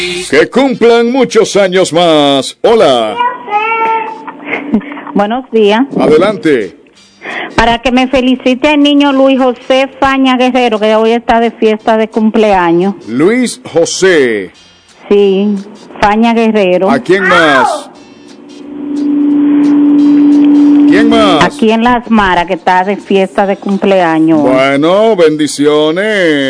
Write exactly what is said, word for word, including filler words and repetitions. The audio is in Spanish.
Que cumplan muchos años más. Hola. Buenos días. Adelante. Para que me felicite el niño Luis José Faña Guerrero, que hoy está de fiesta de cumpleaños. Luis José. Sí, Faña Guerrero. ¿A quién más? ¿Quién más? Aquí en Las Maras, que está de fiesta de cumpleaños. Bueno, bendiciones.